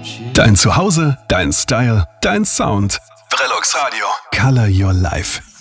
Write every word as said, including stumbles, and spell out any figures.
Dein Zuhause, dein Style, dein Sound. Brelox Radio. Color your life.